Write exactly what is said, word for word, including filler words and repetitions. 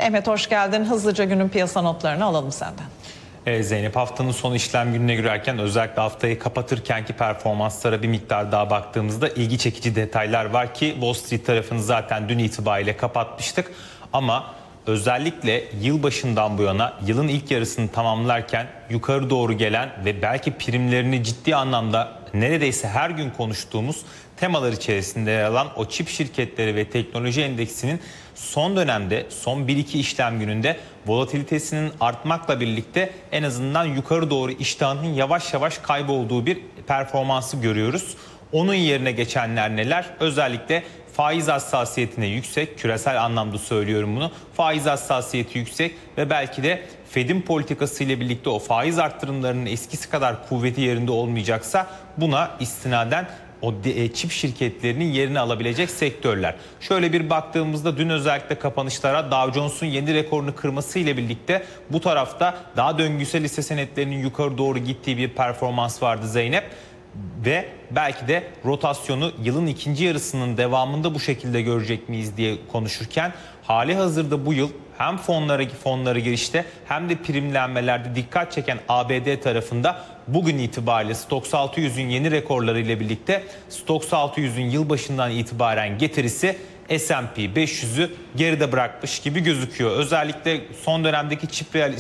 Mehmet hoş geldin. Hızlıca günün piyasa notlarını alalım senden. Ee, Zeynep, haftanın son işlem gününe girerken özellikle haftayı kapatırkenki performanslara bir miktar daha baktığımızda ilgi çekici detaylar var ki Wall Street tarafını zaten dün itibariyle kapatmıştık. Ama özellikle yılbaşından bu yana yılın ilk yarısını tamamlarken yukarı doğru gelen ve belki primlerini ciddi anlamda neredeyse her gün konuştuğumuz temalar içerisinde yer alan o çip şirketleri ve teknoloji endeksinin son dönemde son bir iki işlem gününde volatilitesinin artmakla birlikte en azından yukarı doğru iştahının yavaş yavaş kaybolduğu bir performansı görüyoruz. Onun yerine geçenler neler? Özellikle faiz hassasiyetine yüksek, küresel anlamda söylüyorum bunu. Faiz hassasiyeti yüksek ve belki de Fed'in politikası ile birlikte o faiz arttırımlarının eskisi kadar kuvveti yerinde olmayacaksa buna istinaden o çip şirketlerinin yerini alabilecek sektörler. Şöyle bir baktığımızda dün özellikle kapanışlara Dow Jones'un yeni rekorunu kırması ile birlikte bu tarafta daha döngüsel hisse senetlerinin yukarı doğru gittiği bir performans vardı Zeynep. Ve belki de rotasyonu yılın ikinci yarısının devamında bu şekilde görecek miyiz diye konuşurken hali hazırda bu yıl hem fonlara fonları girişte hem de primlenmelerde dikkat çeken A B D tarafında bugün itibariyle Stoxx altı yüzün yeni rekorları ile birlikte Stoxx altı yüzün yılbaşından itibaren getirisi S and P beş yüzü geride bırakmış gibi gözüküyor. Özellikle son dönemdeki çip